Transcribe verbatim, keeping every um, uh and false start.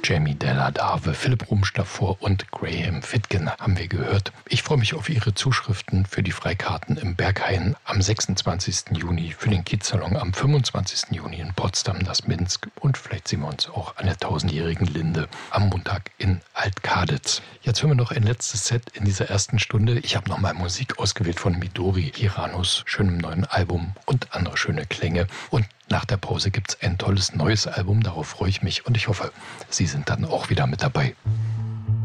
Jamie Della Dave, Philipp Rumsch davor und Graham Fitgen haben wir gehört. Ich freue mich auf Ihre Zuschriften für die Freikarten im Berghain am sechsundzwanzigsten Juni, für den Kiezsalon am fünfundzwanzigsten Juni in Potsdam, das Minsk und vielleicht sehen wir uns auch an der tausendjährigen Linde am Montag in Alt-Kaditz. Jetzt hören wir noch ein letztes Set in dieser ersten Stunde. Ich habe nochmal Musik ausgewählt von Midori Hiranos schönem neuen Album und andere schöne Klänge. Und nach der Pause gibt es ein tolles neues Album, darauf freue ich mich und ich hoffe, Sie sind dann auch wieder mit dabei.